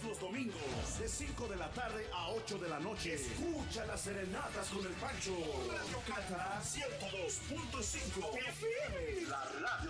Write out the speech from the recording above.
los domingos, de 5 de la tarde a 8 de la noche. Escucha las serenatas con el Pancho. Radio Cata 102.5 FM. La radio